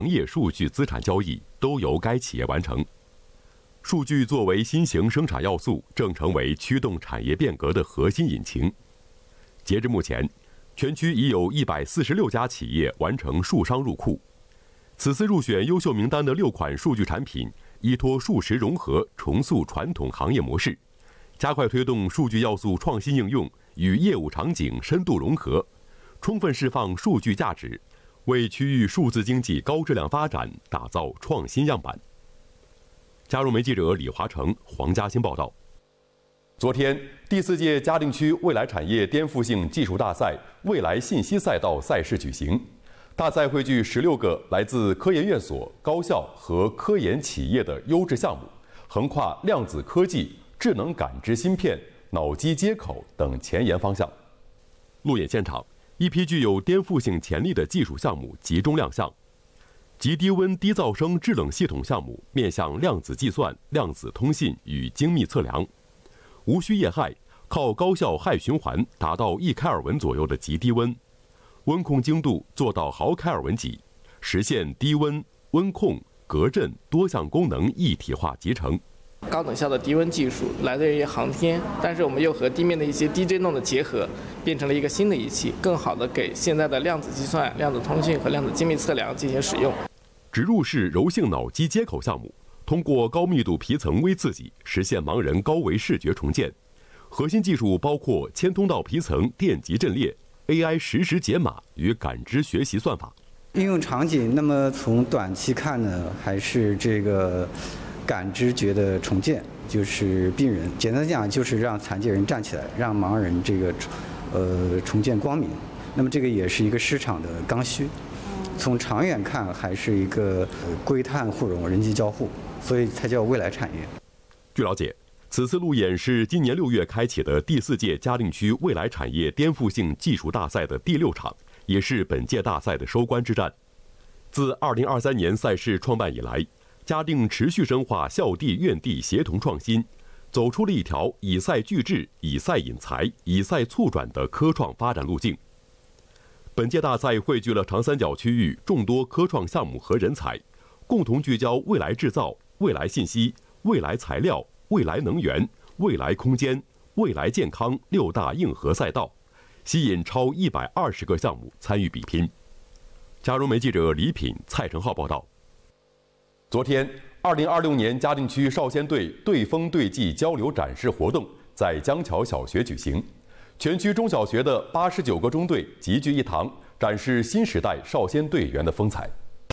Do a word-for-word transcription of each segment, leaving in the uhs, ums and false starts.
行业数据资产交易都由该企业完成。数据作为新型生产要素，正成为驱动产业变革的核心引擎。截至目前，全区已有一百四十六家企业完成数商入库。此次入选优秀名单的六款数据产品，依托数实融合，重塑传统行业模式，加快推动数据要素创新应用与业务场景深度融合，充分释放数据价值，为区域数字经济高质量发展打造创新样板。嘉融媒记者李华成、黄嘉欣报道。昨天，第四届嘉定区未来产业颠覆性技术大赛未来信息赛道赛事举行。大赛汇聚十六个来自科研院所、高校和科研企业的优质项目，横跨量子科技、智能感知芯片、脑机接口等前沿方向。路演现场，一批具有颠覆性潜力的技术项目集中亮相。极低温低噪声制冷系统项目面向量子计算、量子通信与精密测量，无需液氦，靠高效氦循环达到一开尔文左右的极低温。温控精度做到毫开尔文级，实现低温、温控、隔震多项功能一体化集成。 高等效的低温技术来自于航天，但是我们又和地面的一些低振动的结合，变成了一个新的仪器，更好的给现在的量子计算、量子通讯和量子精密测量进行使用。 植入式柔性脑机接口项目，通过高密度皮层微刺激实现盲人高维视觉重建。核心技术包括铅通道皮层电极阵列、A I 实时解码与感知学习算法。 应用场景，那么从短期看呢，还是这个感知觉的重建，就是病人，简单讲就是让残疾人站起来，让盲人这个呃重见光明。那么这个也是一个市场的刚需。从长远看，还是一个硅碳互融、人机交互，所以才叫未来产业。 据了解，此次路演是今年六月开启的第四届嘉定区未来产业颠覆性技术大赛的第六场，也是本届大赛的收官之战。自二零二三年赛事创办以来，嘉定持续深化校地院地协同创新，走出了一条以赛聚智、以赛引才、以赛促转的科创发展路径。本届大赛汇聚了长三角区域众多科创项目和人才，共同聚焦未来制造、未来信息、未来材料、未来能源、未来空间、未来健康六大硬核赛道，吸引超一百二十个项目参与比拼。嘉融媒记者李品、蔡成浩报道。昨天，二零二六年嘉定区少先队对风对技交流展示活动在江桥小学举行。全区中小学的八十九个中队集聚一堂，展示新时代少先队员的风采。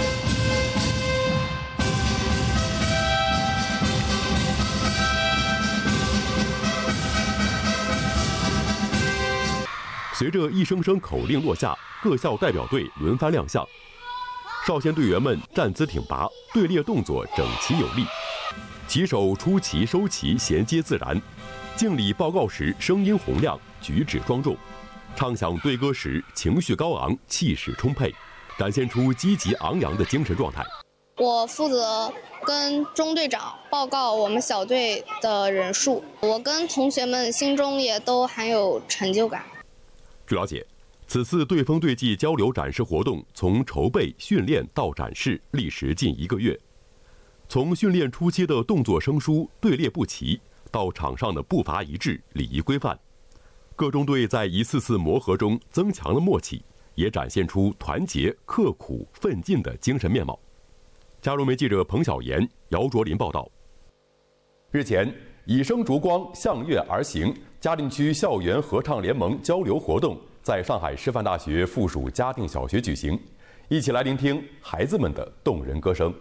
随着一声声口令落下，各校代表队轮番亮相。少先队员们站姿挺拔，队列动作整齐有力，旗手出旗收旗衔接自然，敬礼报告时声音洪亮，举止庄重，唱响队歌时情绪高昂，气势充沛，展现出积极昂扬的精神状态。 我负责跟中队长报告我们小队的人数，我跟同学们心中也都很有成就感。 据了解，此次对风对技交流展示活动从筹备、训练到展示，历时近一个月。从训练初期的动作生疏、队列不齐，到场上的步伐一致、礼仪规范，各中队在一次次磨合中增强了默契，也展现出团结、刻苦、奋进的精神面貌。嘉融媒记者彭晓岩、姚卓林报道。日前，以声烛光向月而行嘉定区校园合唱联盟交流活动在上海师范大学附属嘉定小学举行，一起来聆听孩子们的动人歌声。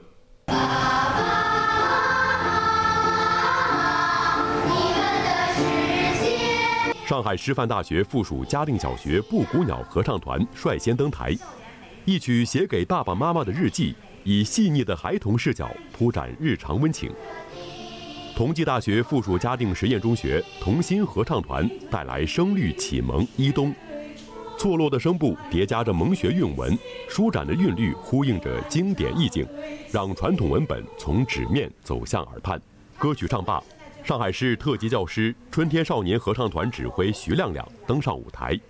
上海师范大学附属嘉定小学布谷鸟合唱团率先登台，一曲写给爸爸妈妈的日记，以细腻的孩童视角铺展日常温情。同济大学附属嘉定实验中学童心合唱团带来声律启蒙一冬，错落的声部叠加着蒙学韵文，舒展的韵律呼应着经典意境，让传统文本从纸面走向耳畔。歌曲唱罢，上海市特级教师春天少年合唱团指挥徐亮亮登上舞台，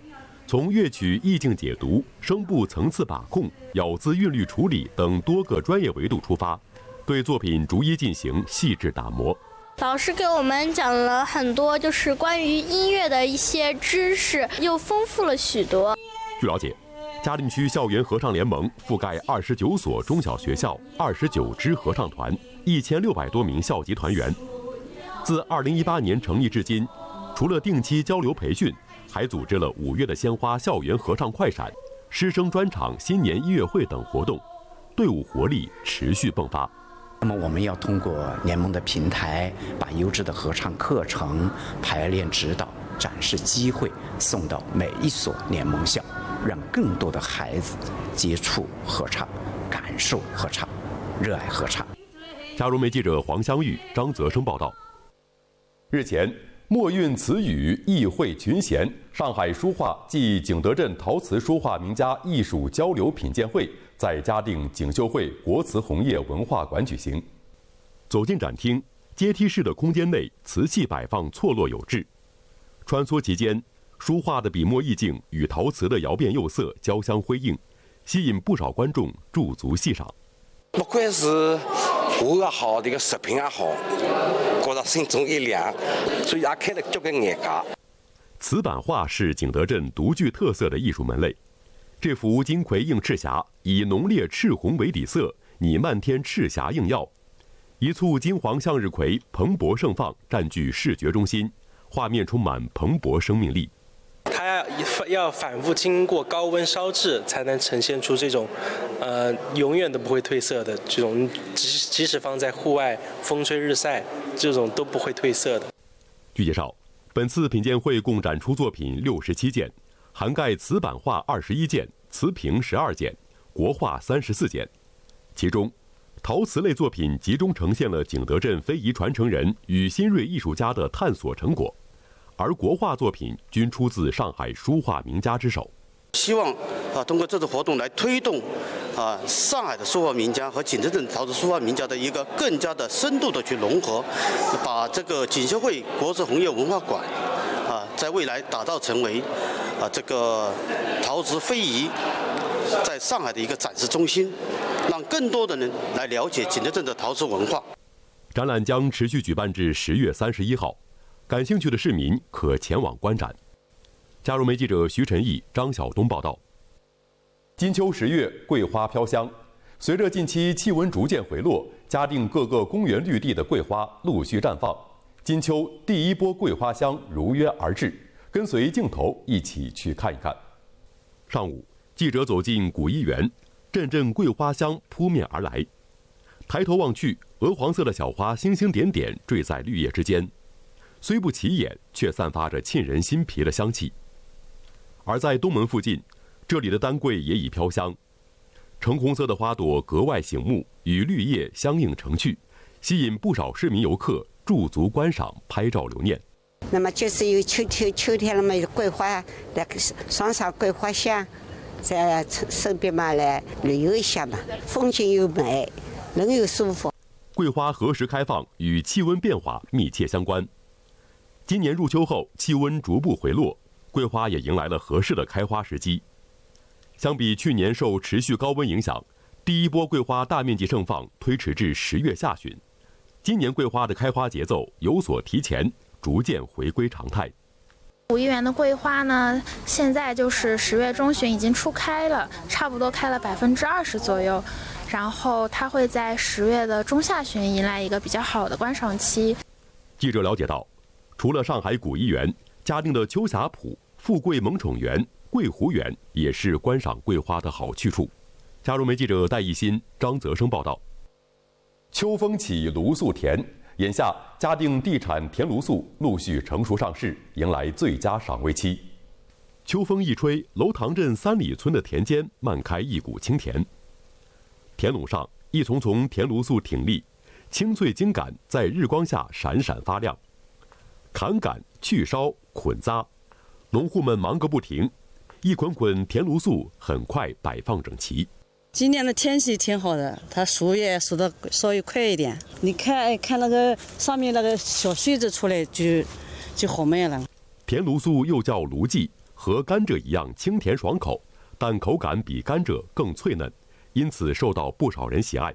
从乐曲意境解读、声部层次把控、咬字韵律处理等多个专业维度出发，对作品逐一进行细致打磨。 老师给我们讲了很多，就是关于音乐的一些知识，又丰富了许多。 据了解，嘉定区校园合唱联盟覆盖二十九所中小学校、二十九支合唱团、一千六百多名校级团员。自二零一八年成立至今，除了定期交流培训，还组织了五月的鲜花校园合唱快闪、师生专场新年音乐会等活动，队伍活力持续迸发。 那么我们要通过联盟的平台，把优质的合唱课程、排练指导、展示机会送到每一所联盟校，让更多的孩子接触合唱、感受合唱、热爱合唱。 嘉如媒记者黄香玉、张泽生报道。日前，墨韵词语艺会群贤上海书画暨景德镇陶瓷书画名家艺术交流品鉴会在嘉定锦绣会国瓷红叶文化馆举行。走进展厅，阶梯式的空间内瓷器摆放错落有致，穿梭其间，书画的笔墨意境与陶瓷的窑变釉色交相辉映，吸引不少观众驻足欣赏。 不管是画也好，这个视频也好，觉得心中一凉，所以也开了交关眼界。 瓷版画是景德镇独具特色的艺术门类。这幅金葵映赤霞，以浓烈赤红为底色，拟漫天赤霞映耀，一簇金黄向日葵蓬勃盛放，占据视觉中心，画面充满蓬勃生命力。 它要反复经过高温烧制，才能呈现出这种，呃，永远都不会褪色的这种，即即使放在户外风吹日晒，这种都不会褪色的。 据介绍，本次品鉴会共展出作品六十七件，涵盖瓷版画二十一件、瓷瓶十二件、国画三十四件。其中，陶瓷类作品集中呈现了景德镇非遗传承人与新锐艺术家的探索成果。而国画作品均出自上海书画名家之手。 希望啊，通过这次活动来推动啊上海的书画名家和景德镇陶瓷书画名家的一个更加的深度的去融合，把这个锦绣会国瓷红叶文化馆啊，在未来打造成为啊这个陶瓷非遗在上海的一个展示中心，让更多的人来了解景德镇的陶瓷文化。 展览将持续举办至十月三十一号。感兴趣的市民可前往观展。嘉如媒记者徐晨毅、张晓东报道。金秋十月，桂花飘香。随着近期气温逐渐回落，嘉定各个公园绿地的桂花陆续绽放，金秋第一波桂花香如约而至。跟随镜头一起去看一看。上午，记者走进古一园，阵阵桂花香扑面而来。抬头望去，鹅黄色的小花星星点点缀在绿叶之间。虽不起眼，却散发着沁人心脾的香气。而在东门附近，这里的丹桂也已飘香，橙红色的花朵格外醒目，与绿叶相映成趣，吸引不少市民游客驻足观赏、拍照留念。 那么就是有秋天，秋天了嘛，有桂花，那个爽爽桂花香，在身边嘛来旅游一下嘛，风景又美，人又舒服。 桂花何时开放与气温变化密切相关。今年入秋后，气温逐步回落，桂花也迎来了合适的开花时机。相比去年受持续高温影响，第一波桂花大面积盛放推迟至十月下旬。今年桂花的开花节奏有所提前，逐渐回归常态。 古一园的桂花呢，现在就是十月中旬已经初开了，差不多开了百分之二十左右，然后它会在十月的中下旬迎来一个比较好的观赏期。 记者了解到，除了上海古一园，嘉定的秋霞浦、富贵萌宠园、桂湖园也是观赏桂花的好去处。嘉如媒记者戴艺新、张泽生报道。秋风起，芦笋甜。眼下，嘉定地产甜芦笋陆续成熟上市，迎来最佳赏味期。秋风一吹，楼塘镇三里村的田间漫开一股清甜。田垄上，一丛丛甜芦笋挺立，清脆茎秆在日光下闪闪发亮。砍杆、去梢、捆扎，农户们忙个不停，一捆捆甜芦笋很快摆放整齐。 今年的天气挺好的，它熟也熟得稍微快一点。你看，看那个上面那个小穗子出来就就好卖了。 甜芦笋又叫芦荠， 和甘蔗一样清甜爽口，但口感比甘蔗更脆嫩，因此受到不少人喜爱。